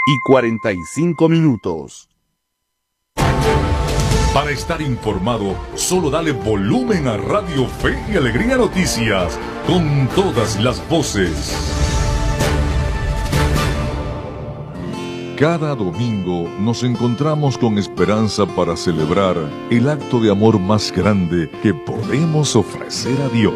y 45 minutos. Para estar informado, solo dale volumen a Radio Fe y Alegría Noticias, con todas las voces. Cada domingo nos encontramos con esperanza para celebrar el acto de amor más grande que podemos ofrecer a Dios.